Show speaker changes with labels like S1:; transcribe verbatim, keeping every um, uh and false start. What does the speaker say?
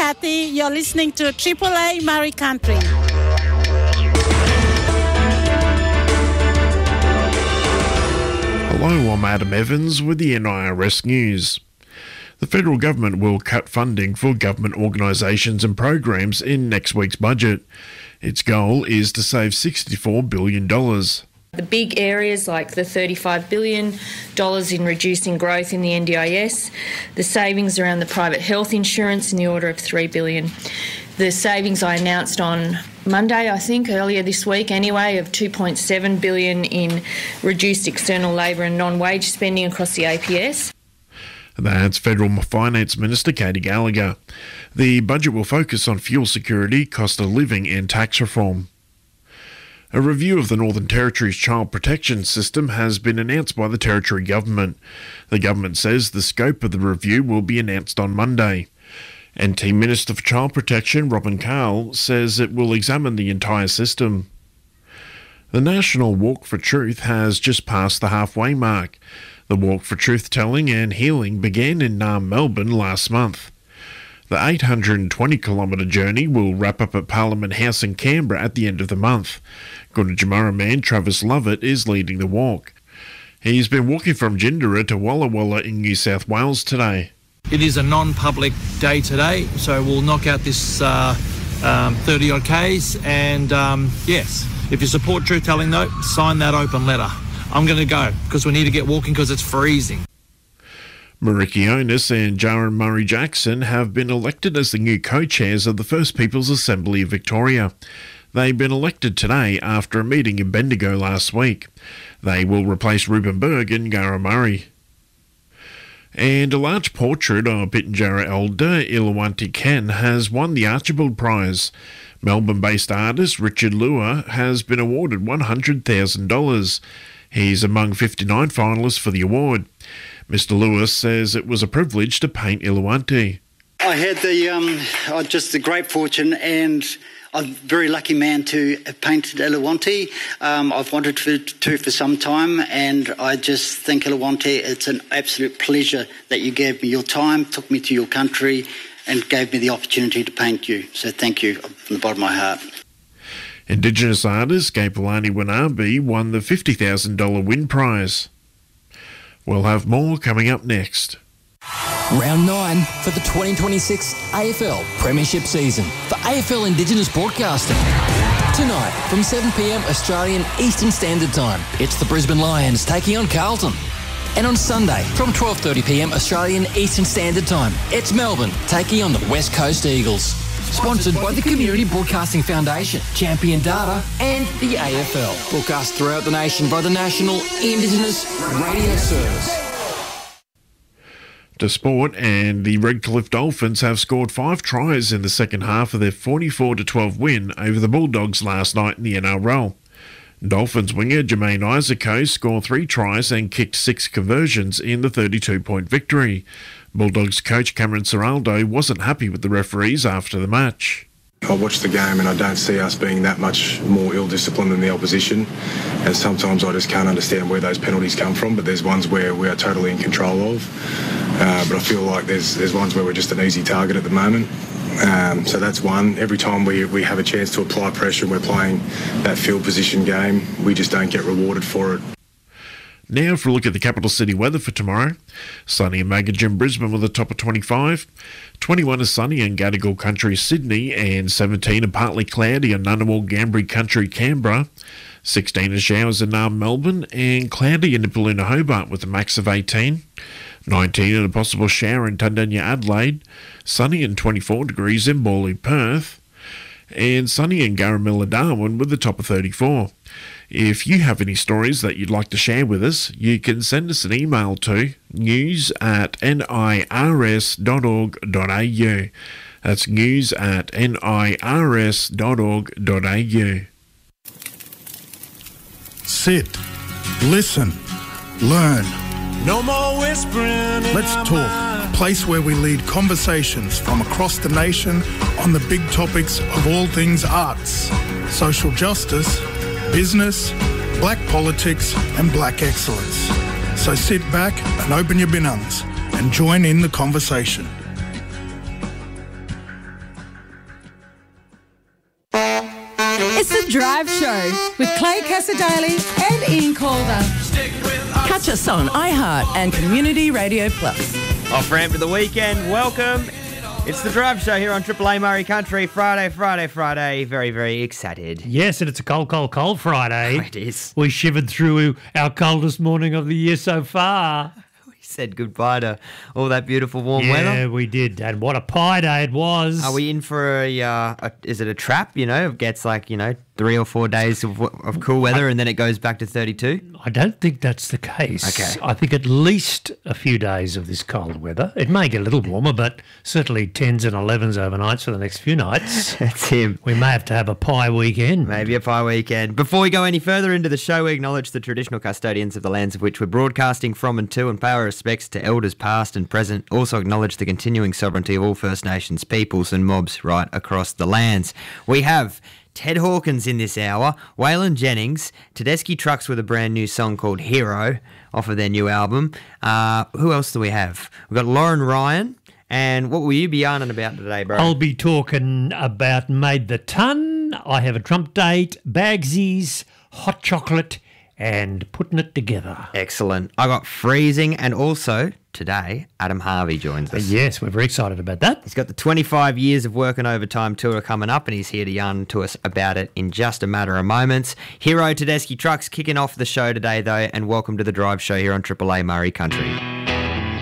S1: Kathy. You're listening to Triple A Murray Country.
S2: Hello, I'm Adam Evans with the N I R S News. The federal government will cut funding for government organisations and programs in next week's budget. Its goal is to save sixty-four billion dollars.
S3: The big areas like the thirty-five billion dollars in reducing growth in the N D I S, the savings around the private health insurance in the order of three billion dollars, the savings I announced on Monday, I think, earlier this week anyway, of two point seven billion dollars in reduced external labour and non-wage spending across the A P S.
S2: That's Federal Finance Minister Katy Gallagher. The budget will focus on fuel security, cost of living and tax reform. A review of the Northern Territory's child protection system has been announced by the Territory Government. The Government says the scope of the review will be announced on Monday. N T Minister for Child Protection, Robin Carl, says it will examine the entire system. The National Walk for Truth has just passed the halfway mark. The Walk for Truth-Telling and Healing began in Naarm, Melbourne last month. The eight hundred twenty kilometre journey will wrap up at Parliament House in Canberra at the end of the month. Gunditjmara man Travis Lovett is leading the walk. He's been walking from Jindera to Walla Walla in New South Wales today.
S4: It is a non-public day today, so we'll knock out this uh, um, thirty-odd Ks, and um, yes, if you support truth-telling though, sign that open letter. I'm going to go, because we need to get walking because it's freezing.
S2: Mariki Onus and Jaron Murray-Jackson have been elected as the new co-chairs of the First Peoples Assembly of Victoria. They've been elected today after a meeting in Bendigo last week. They will replace Reuben Berg and Gara Murray. And a large portrait of Pitjantjatjara elder Ilawanti Ken has won the Archibald Prize. Melbourne-based artist Richard Lua has been awarded one hundred thousand dollars. He's among fifty-nine finalists for the award. Mister Lewis says it was a privilege to paint Ilawanti.
S5: I had the um, oh, just the great fortune, and I'm a very lucky man to have painted Ilawanti. Um, I've wanted to, to for some time, and I just think Ilawanti, it's an absolute pleasure that you gave me your time, took me to your country, and gave me the opportunity to paint you. So thank you from the bottom of my heart.
S2: Indigenous artist Gapalani Wanabi won the fifty thousand dollars win prize. We'll have more coming up next.
S6: Round nine for the twenty twenty-six A F L Premiership season for A F L Indigenous Broadcasting. Tonight from seven p m Australian Eastern Standard Time, it's the Brisbane Lions taking on Carlton. And on Sunday from twelve thirty p m Australian Eastern Standard Time, it's Melbourne taking on the West Coast Eagles. Sponsored by the Community Broadcasting Foundation, Champion Data and the A F L. Broadcast throughout the nation by the National Indigenous Radio Service.
S2: To sport, and the Redcliffe Dolphins have scored five tries in the second half of their forty-four to twelve win over the Bulldogs last night in the N R L. Dolphins winger Jermaine Isaaco scored three tries and kicked six conversions in the thirty-two point victory. Bulldogs coach Cameron Ciraldo wasn't happy with the referees after the match.
S7: I watch the game and I don't see us being that much more ill-disciplined than the opposition, and sometimes I just can't understand where those penalties come from, but there's ones where we are totally in control of, uh, but I feel like there's there's ones where we're just an easy target at the moment. Um, so that's one. Every time we, we have a chance to apply pressure and we're playing that field position game, we just don't get rewarded for it.
S2: Now for a look at the capital city weather for tomorrow. Sunny in Magagin, Brisbane with a top of twenty-five. twenty-one is sunny in Gadigal Country, Sydney, and seventeen and partly cloudy in Ngunnawal, Gambri Country, Canberra. sixteen is showers in Naarm, Melbourne, and cloudy in Nipaluna, Hobart with a max of eighteen. nineteen and a possible shower in Tundanya, Adelaide. Sunny and twenty-four degrees in Morley, Perth. And sunny in Garamilla, Darwin with a top of thirty-four. If you have any stories that you'd like to share with us, you can send us an email to news at nirs dot org dot a u. That's news at nirs dot org dot a u.
S8: Sit, listen, learn.
S9: No more whispering.
S8: Let's talk, a place where we lead conversations from across the nation on the big topics of all things arts, social justice, business, black politics and black excellence. So sit back and open your binungs and join in the conversation.
S10: It's The Drive Show with Clay Cassadaly and Ian Calder. Catch us on iHeart and Community Radio Plus.
S11: Off ramp to the weekend. Welcome. It's The Drive Show here on Triple A Murray Country. Friday, Friday, Friday. Very, very excited.
S12: Yes, and it's a cold, cold, cold Friday.
S11: Oh, it is.
S12: We shivered through our coldest morning of the year so far.
S11: We said goodbye to all that beautiful warm
S12: yeah,
S11: weather.
S12: Yeah, we did. And what a pie day it was.
S11: Are we in for a, uh, a, is it a trap, you know? It gets like, you know, three or four days of, of cool weather and then it goes back to thirty-two?
S12: I don't think that's the case.
S11: Okay.
S12: I think at least a few days of this cold weather. It may get a little warmer, but certainly tens and elevens overnights for the next few nights.
S11: That's him.
S12: We may have to have a pie weekend.
S11: Maybe a pie weekend. Before we go any further into the show, we acknowledge the traditional custodians of the lands of which we're broadcasting from and to, and pay our respects to elders past and present. Also acknowledge the continuing sovereignty of all First Nations peoples and mobs right across the lands. We have Ted Hawkins in this hour, Waylon Jennings, Tedeschi Trucks with a brand new song called Hero off of their new album. Uh, who else do we have? We've got Lauren Ryan. And what will you be yarning about today, bro?
S12: I'll be talking about Made the Ton. I have a Trump date, Bagsies, hot chocolate, and putting it together.
S11: Excellent. I got freezing, and also today, Adam Harvey joins us.
S12: Yes, we're very excited about that.
S11: He's got the twenty-five years of work and overtime tour coming up, and he's here to yarn to us about it in just a matter of moments. Hero Tedeschi Trucks kicking off the show today, though, and welcome to The Drive Show here on Triple A Murray Country.